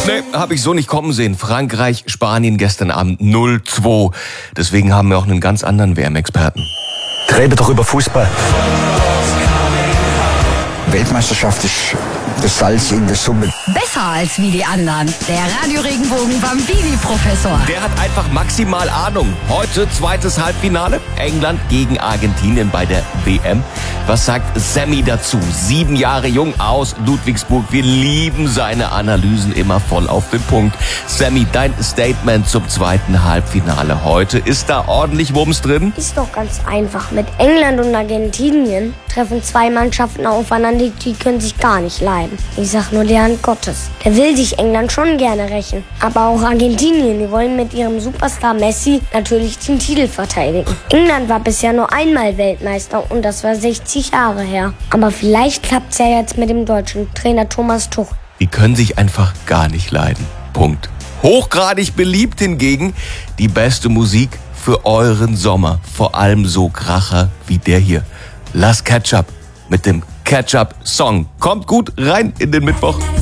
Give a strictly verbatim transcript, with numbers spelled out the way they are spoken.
Nee, habe ich so nicht kommen sehen. Frankreich, Spanien gestern Abend null zwei. Deswegen haben wir auch einen ganz anderen W M-Experten. Rede doch über Fußball. Weltmeisterschaft ist das Salz in der Suppe. Besser als wie die anderen. Der Radio-Regenbogen Bambini-Professor. Der hat einfach maximal Ahnung. Heute zweites Halbfinale. England gegen Argentinien bei der W M. Was sagt Sammy dazu? Sieben Jahre jung aus Ludwigsburg. Wir lieben seine Analysen immer voll auf den Punkt. Sammy, dein Statement zum zweiten Halbfinale heute. Ist da ordentlich Wumms drin? Ist doch ganz einfach. Mit England und Argentinien treffen zwei Mannschaften aufeinander, die können sich gar nicht leiden. Ich sag nur der Hand Gottes. Der will sich England schon gerne rächen. Aber auch Argentinien, die wollen mit ihrem Superstar Messi natürlich den Titel verteidigen. England war bisher nur einmal Weltmeister und das war sechzig Jahre her. Aber vielleicht klappt's ja jetzt mit dem deutschen Trainer Thomas Tuchel. Die können sich einfach gar nicht leiden. Punkt. Hochgradig beliebt hingegen die beste Musik für euren Sommer. Vor allem so Kracher wie der hier. Lass Ketchup mit dem Ketchup-Song. Kommt gut rein in den Mittwoch.